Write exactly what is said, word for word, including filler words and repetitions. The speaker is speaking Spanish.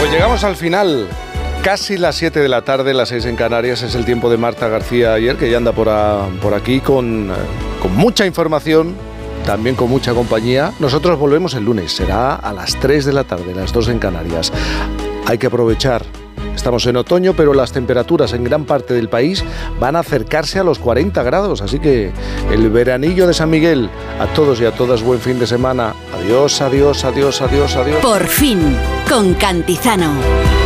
Pues llegamos al final. Casi las siete de la tarde, las seis en Canarias, es el tiempo de Marta García Ayer, que ya anda por, a, por aquí con, con mucha información, también con mucha compañía. Nosotros volvemos el lunes, será a las tres de la tarde, las dos en Canarias. Hay que aprovechar. Estamos en otoño, pero las temperaturas en gran parte del país van a acercarse a los cuarenta grados, así que el veranillo de San Miguel. A todos y a todas, buen fin de semana. Adiós, adiós, adiós, adiós, adiós. Por fin, con Cantizano.